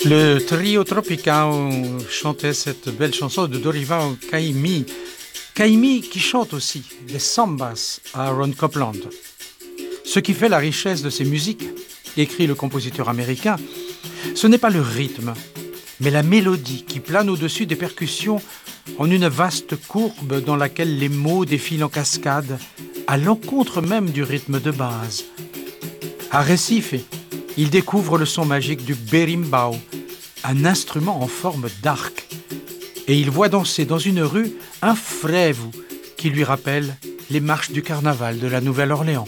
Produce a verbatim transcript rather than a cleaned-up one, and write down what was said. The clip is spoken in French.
Le trio Tropical chantait cette belle chanson de Dorival Caymmi. Caymmi qui chante aussi des sambas à Aaron Copland. Ce qui fait la richesse de ces musiques, écrit le compositeur américain, ce n'est pas le rythme, mais la mélodie qui plane au-dessus des percussions en une vaste courbe dans laquelle les mots défilent en cascade, à l'encontre même du rythme de base. À Recife, il découvre le son magique du berimbau, un instrument en forme d'arc. Et il voit danser dans une rue un frevo qui lui rappelle les marches du carnaval de la Nouvelle-Orléans.